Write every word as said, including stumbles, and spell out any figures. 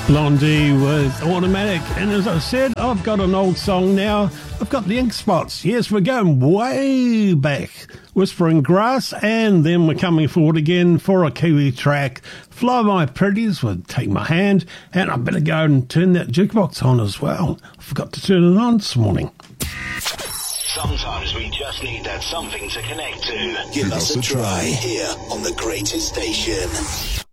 Blondie with Automatic. And as I said, I've got an old song now. I've got the Ink Spots. Yes, we're going way back. Whispering Grass, and then we're coming forward again for a Kiwi track. Fly My Pretties would Take My Hand, and I better go and turn that jukebox on as well. I forgot to turn it on this morning. Sometimes we just need that something to connect to. Give us a try here on the greatest station.